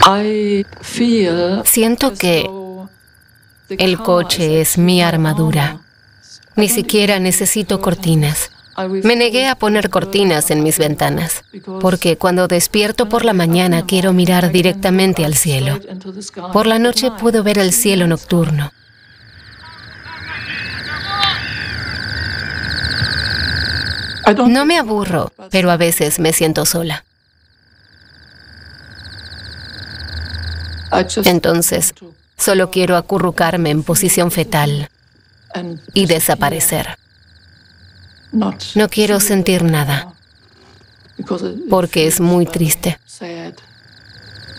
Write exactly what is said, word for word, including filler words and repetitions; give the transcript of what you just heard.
Siento que el coche es mi armadura. Ni siquiera necesito cortinas. Me negué a poner cortinas en mis ventanas, porque cuando despierto por la mañana quiero mirar directamente al cielo. Por la noche puedo ver el cielo nocturno. No me aburro, pero a veces me siento sola. Entonces, solo quiero acurrucarme en posición fetal y desaparecer. No quiero sentir nada, porque es muy triste.